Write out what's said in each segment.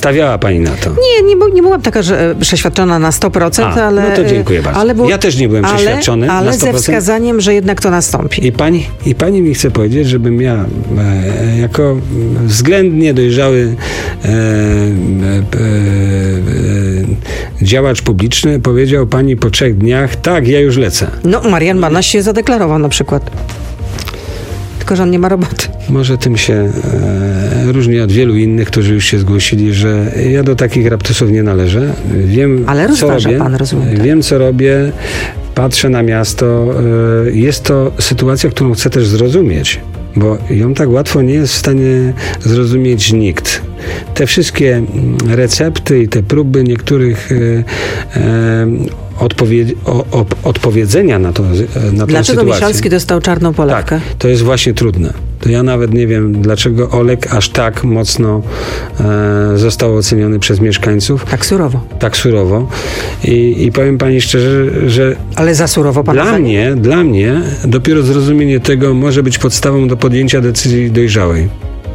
Stawiała pani na to. Nie byłam taka, że przeświadczona na 100%, ale... No to dziękuję bardzo. Ja też nie byłem przeświadczony ale na 100%. ze wskazaniem, że jednak to nastąpi. I pani mi chce powiedzieć, żebym ja jako względnie dojrzały działacz publiczny powiedział pani po 3 dniach, tak, ja już lecę. No, Marian Banaś się zadeklarował na przykład. Tylko, że on nie ma roboty. Może tym się różni od wielu innych, którzy już się zgłosili, że ja do takich raptusów nie należę. Wiem, ale rozważa pan, rozumiem. Wiem, co robię, patrzę na miasto. Jest to sytuacja, którą chcę też zrozumieć, bo ją tak łatwo nie jest w stanie zrozumieć nikt. Te wszystkie recepty i te próby niektórych odpowiedzenia na tę sytuację. Dlaczego Miszalski dostał czarną polewkę? Tak, to jest właśnie trudne. To ja nawet nie wiem, dlaczego Olek aż tak mocno został oceniony przez mieszkańców. Tak surowo. I powiem pani szczerze, że ale za surowo pan dla mnie dopiero zrozumienie tego może być podstawą do podjęcia decyzji dojrzałej.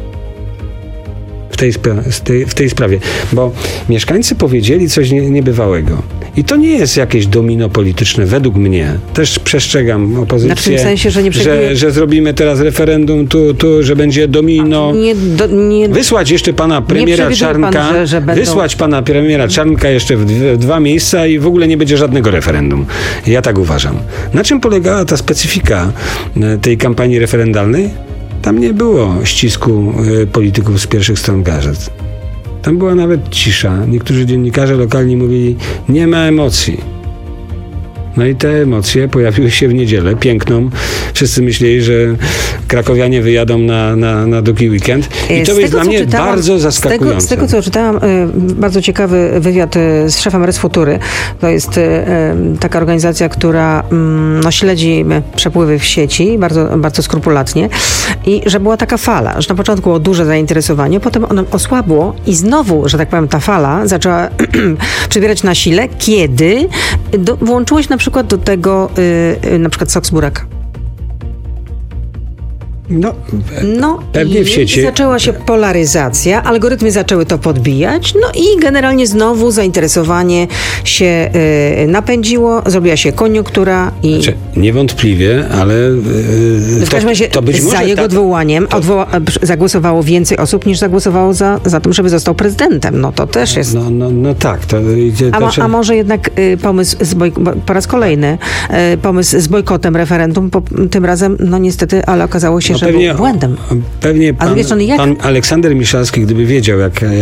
W tej sprawie, bo mieszkańcy powiedzieli coś niebywałego. I to nie jest jakieś domino polityczne, według mnie. Też przestrzegam opozycję, w tym sensie, że, że zrobimy teraz referendum tu, że będzie domino. Wysłać jeszcze pana premiera Czarnka, wysłać pana premiera Czarnka jeszcze w 2 miejsca i w ogóle nie będzie żadnego referendum. Ja tak uważam. Na czym polegała ta specyfika tej kampanii referendalnej? Tam nie było ścisku polityków z pierwszych stron gazet. Tam była nawet cisza. Niektórzy dziennikarze lokalni mówili, nie ma emocji. No i te emocje pojawiły się w niedzielę, piękną. Wszyscy myśleli, że krakowianie wyjadą na długi weekend. I to jest dla mnie bardzo zaskakujące. Z tego, co czytałam, bardzo ciekawy wywiad z szefem Res Futury. To jest taka organizacja, która śledzi przepływy w sieci bardzo, bardzo skrupulatnie. I że była taka fala, że na początku było duże zainteresowanie, potem ono osłabło i znowu, że tak powiem, ta fala zaczęła przybierać na sile, kiedy włączyłeś na przykład do tego na przykład sok z buraka. Pewnie w sieci zaczęła się polaryzacja, algorytmy zaczęły to podbijać, i generalnie znowu zainteresowanie się napędziło, zrobiła się koniunktura i... Znaczy, niewątpliwie, ale w każdym razie to być może za jego odwołaniem zagłosowało więcej osób, niż zagłosowało za tym, żeby został prezydentem. No to też jest... tak. A może jednak pomysł, po raz kolejny, pomysł z bojkotem referendum, tym razem, niestety, ale okazało się, że był błędem. Pewnie pan Aleksander Miszalski, gdyby wiedział,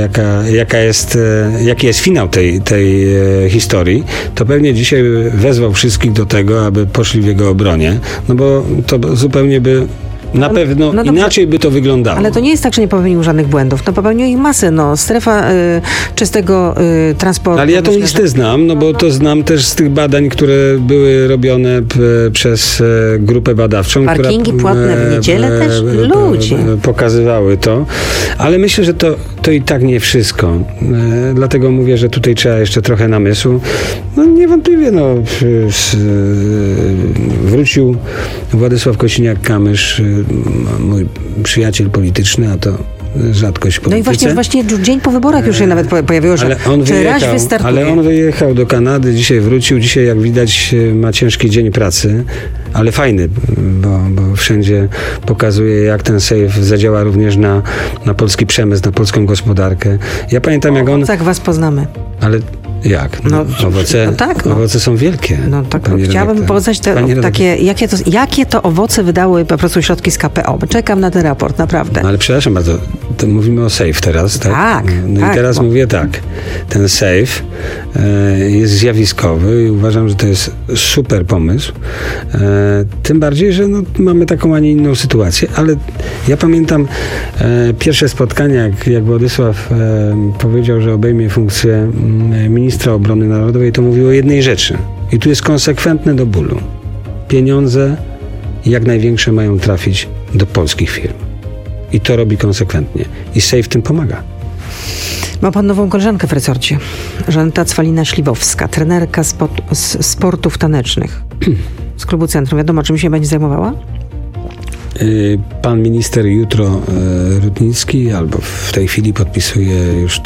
jaki jest finał tej historii, to pewnie dzisiaj wezwał wszystkich do tego, aby poszli w jego obronie, bo to zupełnie by na pewno inaczej by to wyglądało. Ale to nie jest tak, że nie popełnił żadnych błędów. Popełnił ich masę. Strefa czystego transportu. Ale ja tą listę znam, bo to znam też z tych badań, które były robione przez grupę badawczą. Parkingi płatne w niedzielę też? Ludzie. Pokazywały to. Ale myślę, że to i tak nie wszystko. Dlatego mówię, że tutaj trzeba jeszcze trochę namysłu. Niewątpliwie wrócił Władysław Kosiniak-Kamysz, mój przyjaciel polityczny, a to rzadkość w polityce. I właśnie dzień po wyborach już się nawet pojawiło, że Raś wystartuje. Ale on wyjechał do Kanady, dzisiaj wrócił. Dzisiaj, jak widać, ma ciężki dzień pracy, ale fajny, bo wszędzie pokazuje, jak ten Safe zadziała również na polski przemysł, na polską gospodarkę. Ja pamiętam, jak on... Tak was poznamy. Ale jak? Owoce są wielkie. Chciałabym poznać jakie to owoce wydały po prostu środki z KPO. Czekam na ten raport, naprawdę. Ale przepraszam bardzo, to mówimy o Safe teraz, tak? I teraz mówię tak. Ten Safe jest zjawiskowy i uważam, że to jest super pomysł. Tym bardziej, że mamy taką, a nie inną sytuację, ale ja pamiętam pierwsze spotkania, jak Władysław powiedział, że obejmie funkcję ministra obrony narodowej, to mówił o jednej rzeczy. I tu jest konsekwentne do bólu. Pieniądze jak największe mają trafić do polskich firm. I to robi konsekwentnie. I Safe w tym pomaga. Ma pan nową koleżankę w resorcie. Żaneta Cwalina-Śliwowska, trenerka sportów tanecznych z klubu Centrum. Wiadomo, czym się będzie zajmowała? Pan minister jutro Rutnicki, albo w tej chwili podpisuje już